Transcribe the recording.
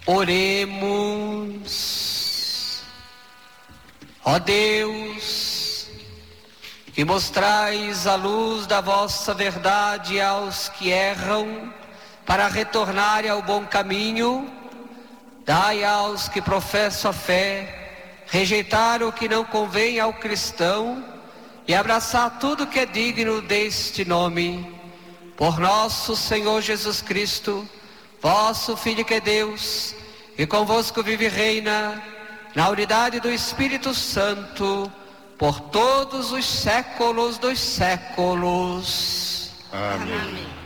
Oremos. Ó Deus, que mostrais a luz da vossa verdade aos que erram, para retornarem ao bom caminho, dai aos que professam a fé, rejeitar o que não convém ao cristão e abraçar tudo que é digno deste nome. Por nosso Senhor Jesus Cristo, vosso Filho que é Deus, e convosco vive e reina, na unidade do Espírito Santo, por todos os séculos dos séculos. Amém.